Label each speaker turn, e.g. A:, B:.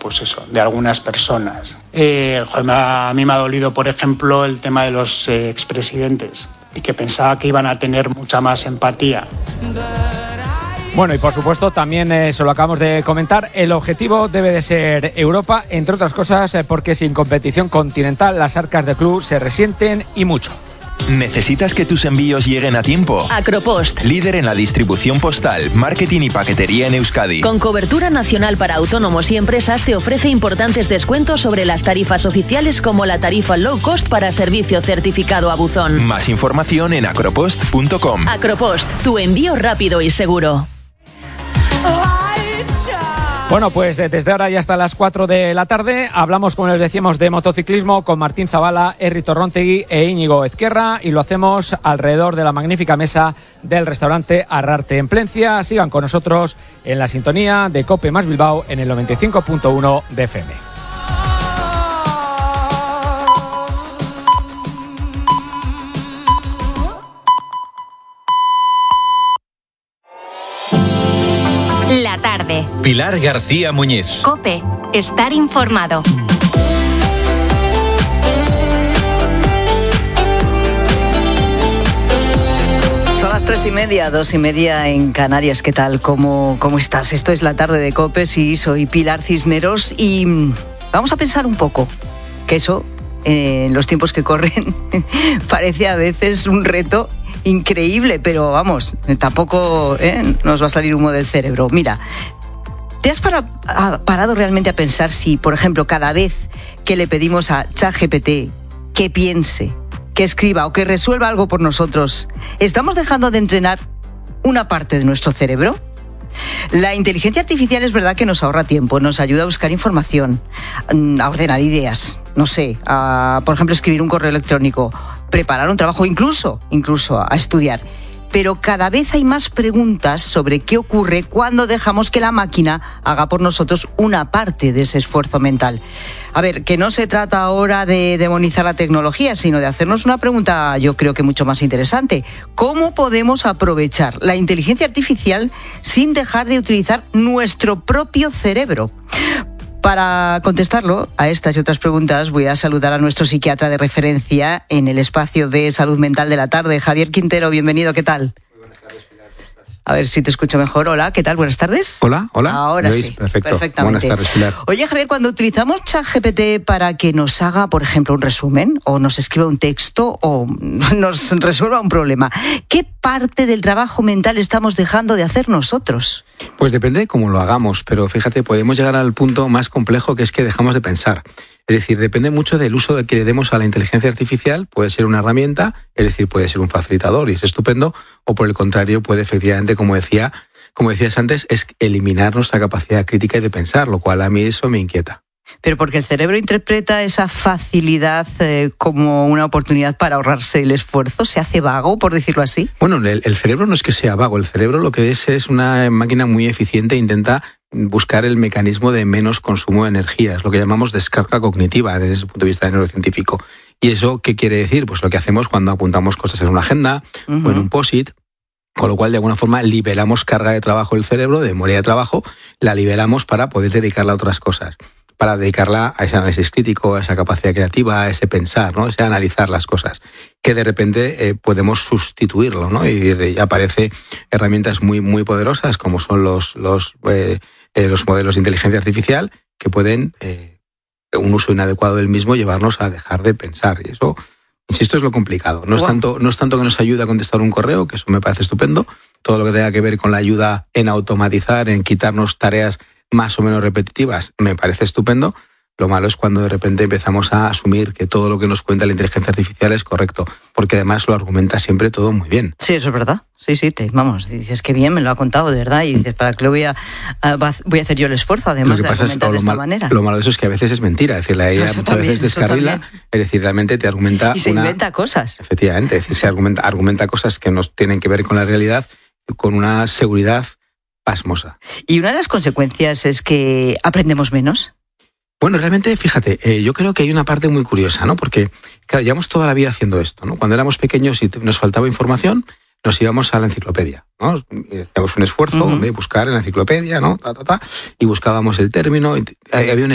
A: pues eso, de algunas personas. A mí me ha dolido, por ejemplo, el tema de los expresidentes, y que pensaba que iban a tener mucha más empatía.
B: Bueno, y por supuesto también se lo acabamos de comentar, el objetivo debe de ser Europa, entre otras cosas porque sin competición continental las arcas del club se resienten y mucho.
C: ¿Necesitas que tus envíos lleguen a tiempo?
D: Acropost,
C: líder en la distribución postal, marketing y paquetería en Euskadi.
D: Con cobertura nacional para autónomos y empresas, te ofrece importantes descuentos sobre las tarifas oficiales, como la tarifa low cost para servicio certificado a buzón.
C: Más información en acropost.com.
D: Acropost, tu envío rápido y seguro.
B: Bueno, pues desde ahora y hasta las 4 de la tarde hablamos, como les decíamos, de motociclismo con Martín Zabala, Herri Torrontegui e Íñigo Ezquerra, y lo hacemos alrededor de la magnífica mesa del restaurante Arrarte en Plencia. Sigan con nosotros en la sintonía de COPE más Bilbao en el 95.1 de FM.
E: La tarde.
F: Pilar García Muñiz.
E: COPE. Estar informado.
G: Son las 3:30, 2:30 en Canarias. ¿Qué tal? ¿Cómo estás? Esto es la tarde de COPE. Sí, soy Pilar Cisneros y vamos a pensar un poco que eso, en los tiempos que corren, parece a veces un reto increíble, pero vamos, tampoco nos va a salir humo del cerebro. Mira, ¿te has parado realmente a pensar si, por ejemplo, cada vez que le pedimos a ChatGPT que piense, que escriba o que resuelva algo por nosotros, estamos dejando de entrenar una parte de nuestro cerebro? La inteligencia artificial es verdad que nos ahorra tiempo, nos ayuda a buscar información, a ordenar ideas, no sé, por ejemplo, escribir un correo electrónico, preparar un trabajo, incluso a estudiar. Pero cada vez hay más preguntas sobre qué ocurre cuando dejamos que la máquina haga por nosotros una parte de ese esfuerzo mental. A ver, que no se trata ahora de demonizar la tecnología, sino de hacernos una pregunta, yo creo que mucho más interesante. ¿Cómo podemos aprovechar la inteligencia artificial sin dejar de utilizar nuestro propio cerebro? Para contestarlo a estas y otras preguntas, voy a saludar a nuestro psiquiatra de referencia en el espacio de salud mental de la tarde, Javier Quintero. Bienvenido, ¿qué tal? Muy buenas tardes, Pilar. A ver si te escucho mejor. Hola, ¿qué tal? Buenas tardes.
H: Hola.
G: Ahora sí.
H: Perfecto.
G: Perfectamente.
H: Buenas tardes, Pilar.
G: Oye, Javier, cuando utilizamos ChatGPT para que nos haga, por ejemplo, un resumen, o nos escriba un texto, o nos resuelva un problema, ¿qué parte del trabajo mental estamos dejando de hacer nosotros?
H: Pues depende de cómo lo hagamos, pero fíjate, podemos llegar al punto más complejo, que es que dejamos de pensar. Es decir, depende mucho del uso que le demos a la inteligencia artificial. Puede ser una herramienta, es decir, puede ser un facilitador y es estupendo, o por el contrario puede efectivamente, como decías antes, es eliminar nuestra capacidad crítica y de pensar, lo cual a mí eso me inquieta.
G: Pero porque el cerebro interpreta esa facilidad como una oportunidad para ahorrarse el esfuerzo, ¿se hace vago, por decirlo así?
H: Bueno, el cerebro no es que sea vago, el cerebro lo que es una máquina muy eficiente e intenta buscar el mecanismo de menos consumo de energía, es lo que llamamos descarga cognitiva desde el punto de vista neurocientífico. ¿Y eso qué quiere decir? Pues lo que hacemos cuando apuntamos cosas en una agenda o en un POSIT, con lo cual de alguna forma liberamos carga de trabajo del cerebro, de memoria de trabajo, la liberamos para poder dedicarla a otras cosas, para dedicarla a ese análisis crítico, a esa capacidad creativa, a ese pensar, ¿no? Ese analizar las cosas, que de repente podemos sustituirlo, ¿no? Y aparecen herramientas muy, muy poderosas, como son los modelos de inteligencia artificial, que pueden, un uso inadecuado del mismo, llevarnos a dejar de pensar. Y eso, insisto, es lo complicado. No es tanto que nos ayude a contestar un correo, que eso me parece estupendo. Todo lo que tenga que ver con la ayuda en automatizar, en quitarnos tareas más o menos repetitivas, me parece estupendo. Lo malo es cuando de repente empezamos a asumir que todo lo que nos cuenta la inteligencia artificial es correcto, porque además lo argumenta siempre todo muy bien.
G: Sí, eso es verdad. Sí, dices que bien me lo ha contado, de verdad, y dices, ¿para qué lo voy a hacer yo el esfuerzo, además de argumentar de esta manera?
H: Lo malo de eso es que a veces es mentira, es decir, la IA muchas veces descarrila, es decir, realmente te argumenta
G: y se inventa cosas.
H: Efectivamente, es decir, se argumenta cosas que no tienen que ver con la realidad, con una seguridad pasmosa.
G: Y una de las consecuencias es que aprendemos menos.
H: Bueno, realmente, fíjate, yo creo que hay una parte muy curiosa, ¿no? Porque, claro, llevamos toda la vida haciendo esto, ¿no? Cuando éramos pequeños y nos faltaba información, nos íbamos a la enciclopedia, ¿no? Hacíamos un esfuerzo de buscar en la enciclopedia, ¿no? Y buscábamos el término, y había un